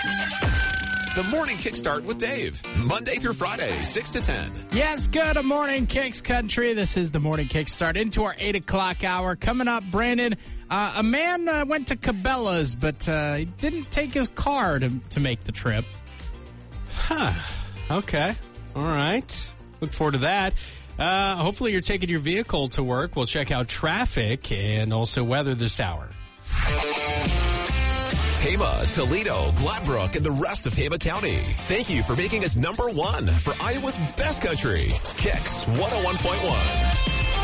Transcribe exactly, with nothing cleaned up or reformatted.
The Morning Kickstart with Dave. Monday through Friday, six to ten. Yes, good morning, Kicks Country. This is the Morning Kickstart into our eight o'clock hour. Coming up, Brandon, uh, a man uh, went to Cabela's, but uh, he didn't take his car to, to make the trip. Huh. Okay. All right. Look forward to that. Uh, hopefully you're taking your vehicle to work. We'll check out traffic and also weather this hour. Tama, Toledo, Gladbrook, and the rest of Tama County. Thank you for making us number one for Iowa's best country. Kicks one oh one point one.